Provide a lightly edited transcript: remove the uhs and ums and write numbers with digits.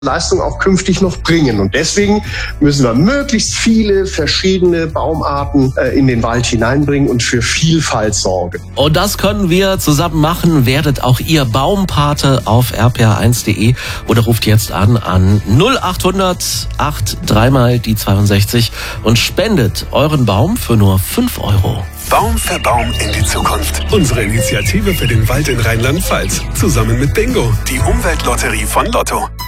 Leistung auch künftig noch bringen. Und deswegen müssen wir möglichst viele verschiedene Baumarten in den Wald hineinbringen und für Vielfalt sorgen. Und das können wir zusammen machen. Werdet auch ihr Baumpate auf rpa1.de oder ruft jetzt an 0800 83 mal die 62 und spendet euren Baum für nur 5 €. Baum für Baum in die Zukunft. Unsere Initiative für den Wald in Rheinland-Pfalz. Zusammen mit Bingo, die Umweltlotterie von Lotto.